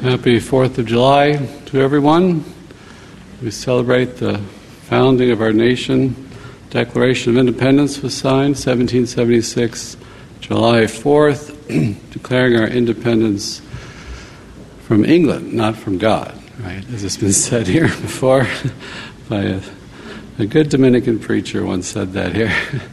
Happy 4th of July to everyone. We celebrate the founding of our nation. Declaration of Independence was signed 1776, July 4th, declaring our independence from England, not from God, right? As has been said here before by a good Dominican preacher once said that here.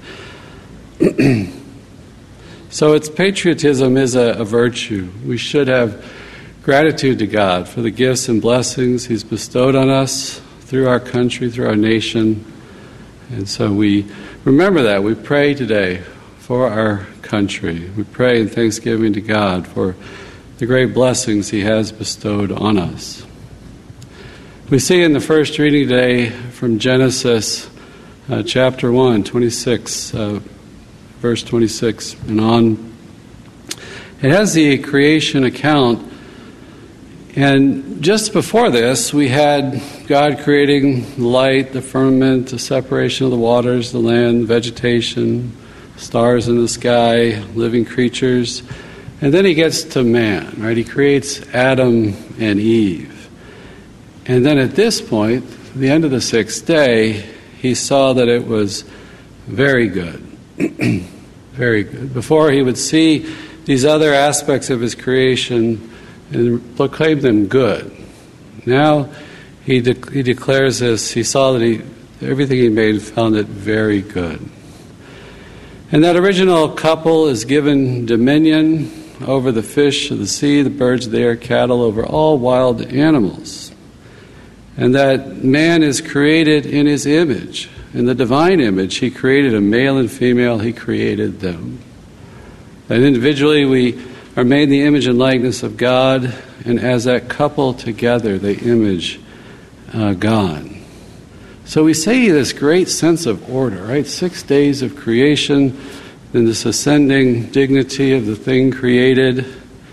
So its patriotism is a virtue. We should have gratitude to God for the gifts and blessings He's bestowed on us through our country, through our nation. And so we remember that. We pray today for our country. We pray in thanksgiving to God for the great blessings He has bestowed on us. We see in the first reading today from Genesis chapter 1, 26, verse 26 and on. It has the creation account. And just before this, we had God creating light, the firmament, the separation of the waters, the land, vegetation, stars in the sky, living creatures. And then He gets to man, right? He creates Adam and Eve. And then at this point, the end of the sixth day, He saw that it was very good. Very good. Before He would see these other aspects of His creation and proclaim them good. Now he declares this. He saw that everything He made found it very good. And that original couple is given dominion over the fish of the sea, the birds of the air, cattle, over all wild animals. And that man is created in His image. In the divine image, He created a male and female, He created them. And individually we are made in the image and likeness of God, and as that couple together, they image God. So we see this great sense of order, right? 6 days of creation, and this ascending dignity of the thing created.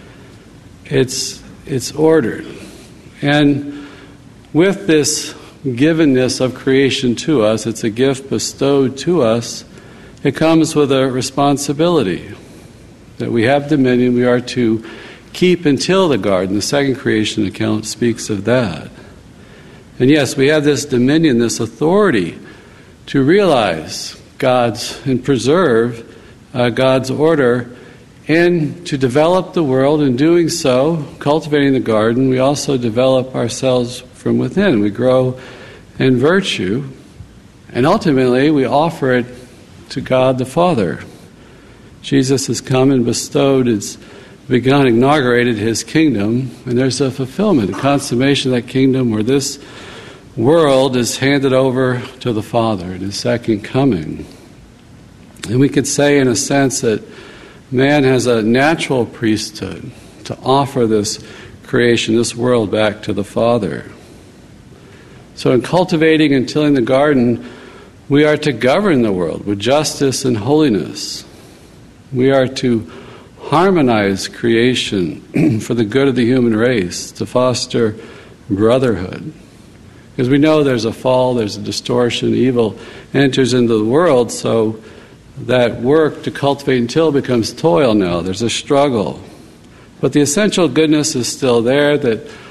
It's ordered. And with this givenness of creation to us, it's a gift bestowed to us, it comes with a responsibility. That we have dominion, we are to keep and till the garden. The second creation account speaks of that. And yes, we have this dominion, this authority to realize God's and preserve God's order and to develop the world. In doing so, cultivating the garden, we also develop ourselves from within. We grow in virtue, and ultimately we offer it to God the Father. Jesus has come and inaugurated His kingdom, and there's a fulfillment, a consummation of that kingdom where this world is handed over to the Father in His second coming. And we could say, in a sense, that man has a natural priesthood to offer this creation, this world, back to the Father. So in cultivating and tilling the garden, we are to govern the world with justice and holiness. We are to harmonize creation for the good of the human race, to foster brotherhood. Because we know there's a fall, there's a distortion, evil enters into the world, so that work to cultivate and till becomes toil now. There's a struggle. But the essential goodness is still there, that